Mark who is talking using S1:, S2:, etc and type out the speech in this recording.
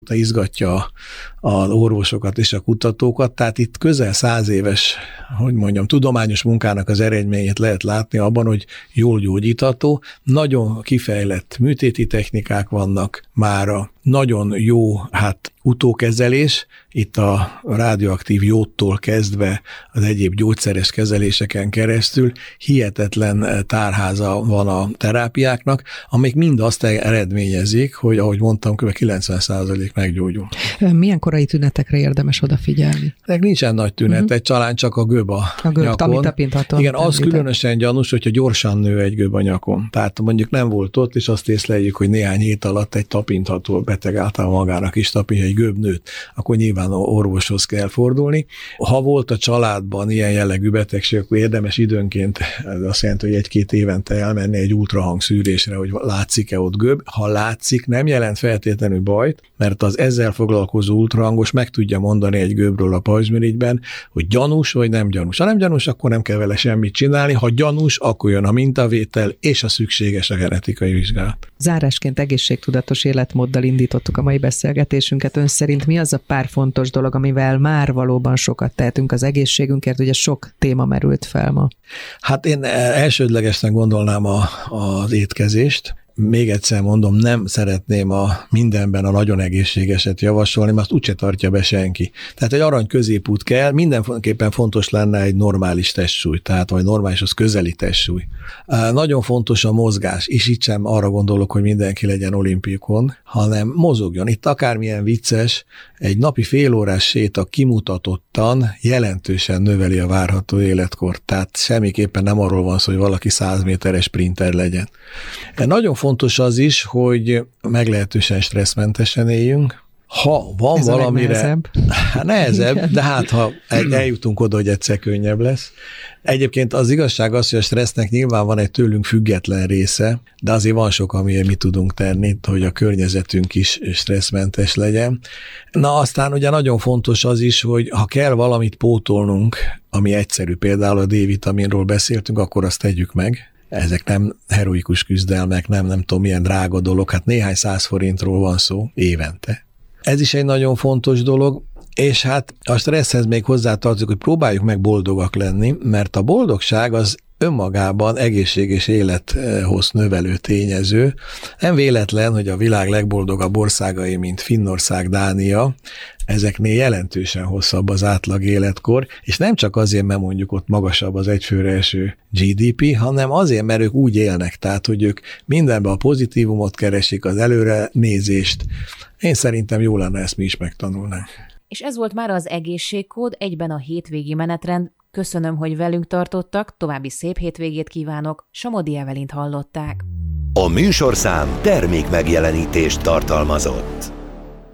S1: izgatja az orvosokat és a kutatókat, tehát itt közel 100 éves, tudományos munkának az eredményét lehet látni abban, hogy jól gyógyítható, nagyon kifejlett műtéti technikák vannak mára, nagyon jó utókezelés, itt a radioaktív jódtól kezdve az egyéb gyógyszeres kezeléseken keresztül hihetetlen tárháza van a terápiáknak, amik mind azt eredményezik, hogy ahogy mondtam, kb. 90% meggyógyul.
S2: Milyen korai tünetekre érdemes odafigyelni?
S1: Nincsen nagy tünet, talán csak a göb a nyakon. Igen, az különösen gyanús, hogyha gyorsan nő egy göb a nyakon. Tehát mondjuk nem volt ott, és azt észleljük, hogy néhány hét alatt egy tapintható beteg által magának is tapintja, egy göb nőtt, akkor nyilván orvoshoz kell fordulni. Ha volt a családban ilyen jellegű betegség, akkor érdemes időnként, ez azt jelenti, hogy 1-2 évente elmenni egy ultrahang szűrésre, hogy látszik-e ott göb. Ha látszik, nem jelent feltétlenül bajt, mert az ezzel foglalkozó ultrahangos meg tudja mondani egy göbről a pajzsmirigyben, hogy gyanús vagy nem gyanús. Ha nem gyanús, akkor nem kell vele semmit csinálni, ha gyanús, akkor jön a mintavétel és a szükséges a genetikai vizsgálat.
S2: Zárásként egészségtudatos életmóddal indítottuk a mai beszélgetésünket. Ön szerint mi az a pár fontos dolog, amivel már valóban sokat tehetünk az egészségünkért? Ugye sok téma merült fel ma.
S1: Én elsődlegesen gondolnám az étkezést. Még egyszer mondom, nem szeretném mindenben a nagyon egészségeset javasolni, mert azt úgyse tartja be senki. Tehát egy arany középút kell, mindenképpen fontos lenne egy normális testsúly, vagy normálishoz közeli testsúly. Nagyon fontos a mozgás, és itt sem arra gondolok, hogy mindenki legyen olimpikon, hanem mozogjon. Itt akármilyen vicces, egy napi félórás séta kimutatottan jelentősen növeli a várható életkort. Tehát semmiképpen nem arról van szó, hogy valaki 100 méteres sprinter legyen. Nagyon fontos az is, hogy meglehetősen stresszmentesen éljünk. Ha van ez valamire... Nehezebb, de ha eljutunk oda, hogy egyszer könnyebb lesz. Egyébként az igazság az, hogy a stressznek nyilván van egy tőlünk független része, de azért van sok, amiért mi tudunk tenni, hogy a környezetünk is stresszmentes legyen. Aztán ugye nagyon fontos az is, hogy ha kell valamit pótolnunk, ami egyszerű, például a D-vitaminról beszéltünk, akkor azt tegyük meg. Ezek nem heroikus küzdelmek, nem tudom milyen drága dolog, néhány 100 forintról van szó évente. Ez is egy nagyon fontos dolog, és a stresszhez még hozzátartozik, hogy próbáljuk meg boldogak lenni, mert a boldogság az önmagában egészséges élethoz növelő tényező. Nem véletlen, hogy a világ legboldogabb országai, mint Finnország, Dánia, ezeknél jelentősen hosszabb az átlag életkor, és nem csak azért, mert mondjuk ott magasabb az egyfőre eső GDP, hanem azért, mert ők úgy élnek, tehát, hogy ők mindenben a pozitívumot keresik, az előre nézést. Én szerintem jó lenne ezt mi is megtanulnánk.
S3: És ez volt már az Egészségkód, egyben a hétvégi menetrend. Köszönöm, hogy velünk tartottak, további szép hétvégét kívánok, Somodi Evelint hallották.
S4: A műsorszám termékmegjelenítést tartalmazott.